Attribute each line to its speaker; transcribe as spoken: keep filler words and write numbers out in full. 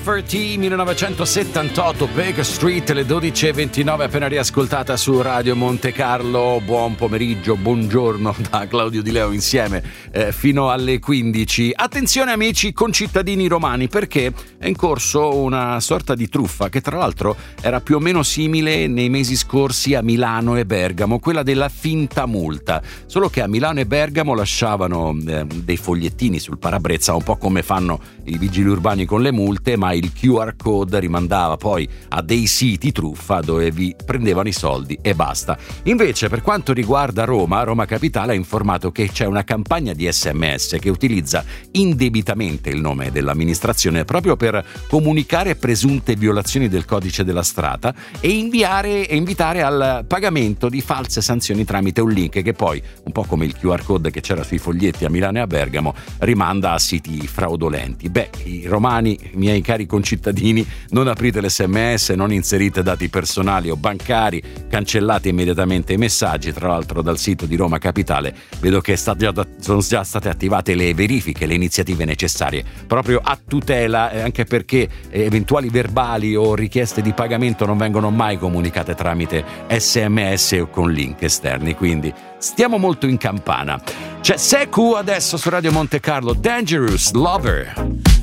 Speaker 1: Poverty millenovecentosettantotto, Baker Street, le dodici e ventinove, appena riascoltata su Radio Monte Carlo. Buon pomeriggio, buongiorno da Claudio Di Leo insieme eh, fino alle quindici. Attenzione amici concittadini romani, perché è in corso una sorta di truffa che tra l'altro era più o meno simile nei mesi scorsi a Milano e Bergamo, quella della finta multa, solo che a Milano e Bergamo lasciavano eh, dei fogliettini sul parabrezza, un po' come fanno i vigili urbani con le multe, ma il Q R code rimandava poi a dei siti truffa dove vi prendevano i soldi e basta. Invece per quanto riguarda Roma, Roma Capitale ha informato che c'è una campagna di S M S che utilizza indebitamente il nome dell'amministrazione proprio per comunicare presunte violazioni del codice della strada e inviare e invitare al pagamento di false sanzioni tramite un link che poi, un po' come il Q R code che c'era sui foglietti a Milano e a Bergamo, rimanda a siti fraudolenti. Beh, i romani, i miei cari concittadini, non aprite l'S M S, non inserite dati personali o bancari, cancellate immediatamente i messaggi. Tra l'altro dal sito di Roma Capitale vedo che sta già, sono già state attivate le verifiche, le iniziative necessarie proprio a tutela, eh, anche perché eh, eventuali verbali o richieste di pagamento non vengono mai comunicate tramite S M S o con link esterni, quindi stiamo molto in campana. C'è Seku adesso su Radio Monte Carlo, Dangerous Lover.